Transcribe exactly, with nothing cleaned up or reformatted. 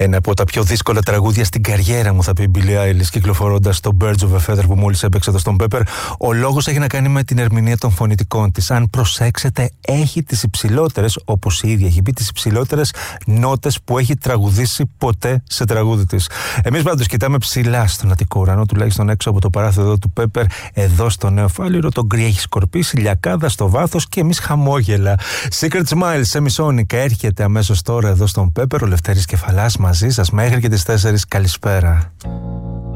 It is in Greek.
Ένα από τα πιο δύσκολα τραγούδια στην καριέρα μου, θα πει η Billie Eilish, κυκλοφορώντας το Birds of a Feather που μόλις έπαιξε εδώ στον Pepper. Ο λόγος έχει να κάνει με την ερμηνεία των φωνητικών της. Αν προσέξετε, έχει τις υψηλότερες, όπως η ίδια έχει πει, τις υψηλότερες νότες που έχει τραγουδήσει ποτέ σε τραγούδι της. Εμείς πάντως κοιτάμε ψηλά στον Αττικό ουρανό, τουλάχιστον έξω από το παράθυρο εδώ του Pepper, εδώ στο Νέο Φάληρο. Το γκρι έχει σκορπίσει, λιακάδα στο βάθος και εμείς χαμόγελα. Secret Smiles σε Μισόνικα έρχεται αμέσως τώρα εδώ στον Pepper. Ο Λευτέρης Κεφαλάς μαζί σας μέχρι και τις τέσσερις. Καλησπέρα.